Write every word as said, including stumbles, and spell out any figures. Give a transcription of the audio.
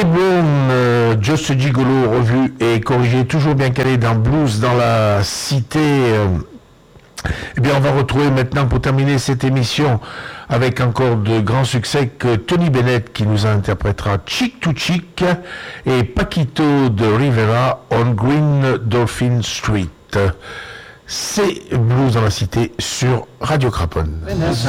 Bloom, euh, Just Gigolo, revu et corrigé, toujours bien calé dans Blues dans la cité. Euh, eh bien, on va retrouver maintenant, pour terminer cette émission, avec encore de grands succès, que Tony Bennett qui nous interprétera Chick to Chick et Paquito de Rivera on Green Dolphin Street. C'est Blues dans la cité sur Radio Craponne.